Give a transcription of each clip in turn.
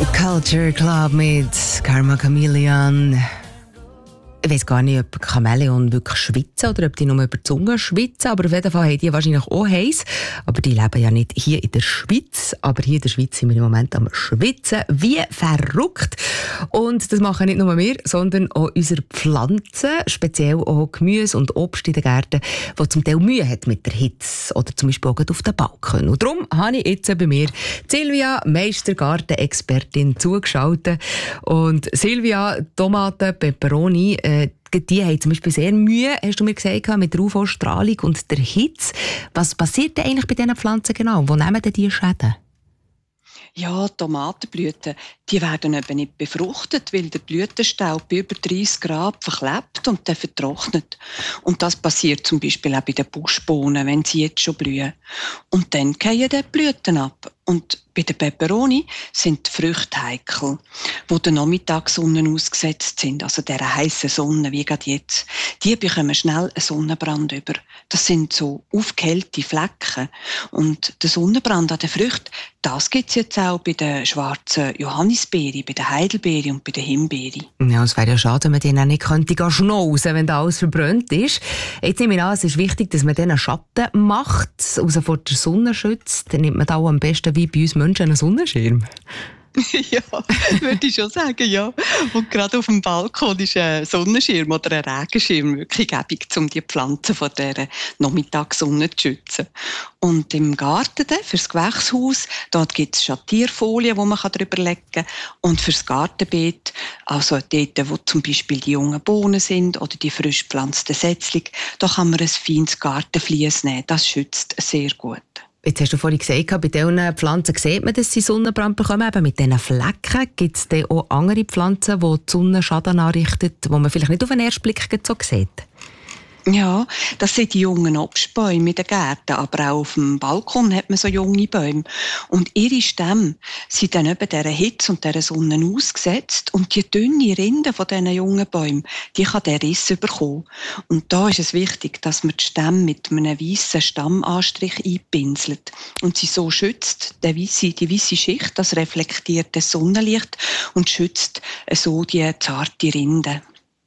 Culture Club mit Karma Chameleon. Ich weiss gar nicht, ob Chamäleon wirklich schwitzen oder ob die nur über die Zunge schwitzen. Aber auf jeden Fall haben die wahrscheinlich auch heiß. Aber die leben ja nicht hier in der Schweiz. Aber hier in der Schweiz sind wir im Moment am Schwitzen. Wie verrückt. Und das machen nicht nur wir, sondern auch unsere Pflanzen. Speziell auch Gemüse und Obst in den Gärten, die zum Teil Mühe hat mit der Hitze. Oder zum Beispiel auch auf den Balkon. Und darum habe ich jetzt bei mir Silvia, Meistergarten-Expertin, zugeschaltet. Und Silvia, Tomaten, Peperoni, die haben zum Beispiel sehr Mühe, hast du mir gesagt, mit der UV-Strahlung und der Hitze. Was passiert denn eigentlich bei diesen Pflanzen genau? Wo nehmen denn die Schäden? Ja, Tomatenblüten, die werden eben nicht befruchtet, weil der Blütenstaub bei über 30 Grad verklebt und dann vertrocknet. Und das passiert zum Beispiel auch bei den Buschbohnen, wenn sie jetzt schon blühen. Und dann fallen die Blüten ab. Und bei den Peperoni sind die Früchte heikel, die der Nachmittagssonne ausgesetzt sind, also dieser heissen Sonne, wie gerade jetzt. Die bekommen schnell einen Sonnenbrand über. Das sind so aufgehellte Flecken. Und der Sonnenbrand an den Früchten, das gibt es jetzt auch bei den schwarzen Johannisbeeren, bei den Heidelbeeren und bei den Himbeeren. Ja, es wäre ja schade, wenn man denen nicht könnte schnauzen, wenn da alles verbrannt ist. Jetzt nehme ich an, es ist wichtig, dass man denen Schatten macht, also vor der Sonne schützt. Dann nimmt man da auch am besten wie bei uns Menschen einen Sonnenschirm. Ja, würde ich schon sagen, ja. Und gerade auf dem Balkon ist ein Sonnenschirm oder ein Regenschirm wirklich gäbig, um die Pflanzen von dieser Nachmittagssonne zu schützen. Und im Garten, fürs Gewächshaus, dort gibt es Schattierfolien, die man drüber legen kann. Und fürs Gartenbeet, also dort, wo zum Beispiel die jungen Bohnen sind oder die frisch gepflanzten Setzlinge, da kann man ein feines Gartenvlies nehmen. Das schützt sehr gut. Jetzt hast du vorhin gesagt, bei diesen Pflanzen sieht man, dass sie Sonnenbrand bekommen. Eben mit diesen Flecken gibt es dann auch andere Pflanzen, die die Sonne Schaden anrichten, die man vielleicht nicht auf den ersten Blick so sieht. Ja, das sind die jungen Obstbäume in den Gärten, aber auch auf dem Balkon hat man so junge Bäume. Und ihre Stämme sind dann eben dieser Hitze und dieser Sonne ausgesetzt und die dünne Rinde von diesen jungen Bäumen, die kann der Riss bekommen. Und da ist es wichtig, dass man die Stämme mit einem weißen Stammanstrich einpinselt und sie so schützt, die weisse Schicht, das reflektiert das Sonnenlicht und schützt so die zarte Rinde.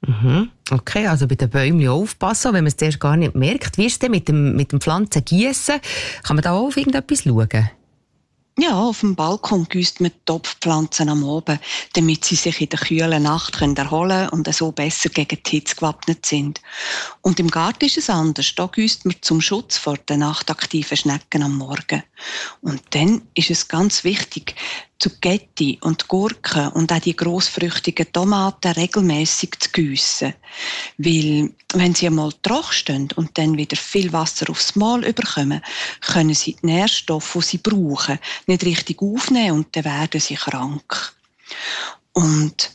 Okay, also bei den Bäumen aufpassen, wenn man es zuerst gar nicht merkt. Wie ist es denn mit dem Pflanzengießen? Kann man da auch auf irgendetwas schauen? Ja, auf dem Balkon gießt man die Topfpflanzen am Abend, damit sie sich in der kühlen Nacht erholen können und so besser gegen die Hitze gewappnet sind. Und im Garten ist es anders. Da gießt man zum Schutz vor den nachtaktiven Schnecken am Morgen. Und dann ist es ganz wichtig, Zucchetti und Gurken und auch die grossfrüchtigen Tomaten regelmässig zu giessen. Weil, wenn sie einmal trocken stehen und dann wieder viel Wasser aufs Mal überkommen, können sie die Nährstoffe, die sie brauchen, nicht richtig aufnehmen und dann werden sie krank. Und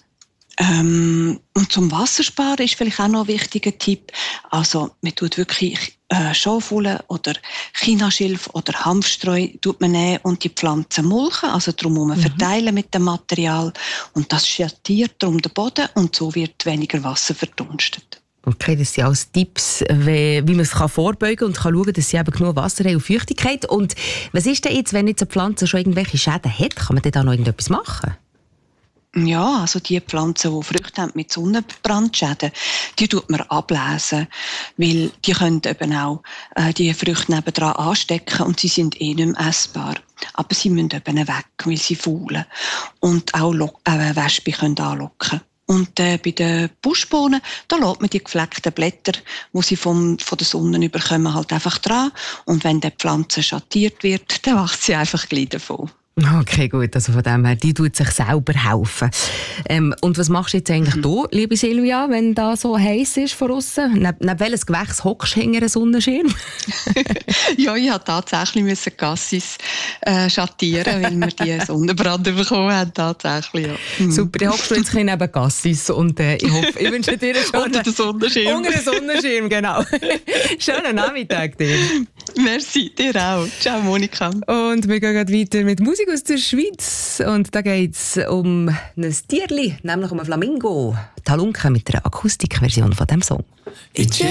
zum Wassersparen ist vielleicht auch noch ein wichtiger Tipp. Also, man tut wirklich Schafwolle oder Chinaschilf oder Hanfstreu tut man nehmen und die Pflanzen mulchen, also drumherum verteilen mit dem Material. Und das schattiert darum den Boden und so wird weniger Wasser verdunstet. Okay, das sind alles Tipps, wie man es vorbeugen kann und schauen kann, dass sie eben genug Wasser haben und Feuchtigkeit. Und was ist denn jetzt, wenn jetzt eine Pflanze schon irgendwelche Schäden hat? Kann man denn da noch irgendetwas machen? Ja, also die Pflanzen, die Früchte haben mit Sonnenbrandschäden, die tut man ablesen, weil die können eben auch die Früchte nebendran anstecken und sie sind nicht mehr essbar. Aber sie müssen eben weg, weil sie faulen. Und auch Wespen können anlocken. Und bei den Buschbohnen, da lässt man die gefleckten Blätter, die sie von der Sonne überkommen, halt einfach dran. Und wenn die Pflanze schattiert wird, dann wacht sie einfach gleich davon. Okay, gut. Also von dem her, die tut sich selber helfen. Und was machst du jetzt eigentlich da, liebe Silvia, wenn da so heiß ist von aussen? Neben welches Gewächs hockst du hinter einem Sonnenschirm? Ja, ich musste tatsächlich Cassis schattieren, weil wir die Sonnenbrand bekommen haben. Tatsächlich, ja. Super, dann hockst du jetzt neben Cassis und ich hoffe, ich wünsche dir einen schönen... Unter den Sonnenschirm. Unter den Sonnenschirm, genau. Schönen Nachmittag dir. Merci, dir auch. Ciao, Monika. Und wir gehen weiter mit Musik aus der Schweiz. Und da geht es um ein Tierli, nämlich um einen Flamingo. Talunke mit der Akustikversion von diesem Song.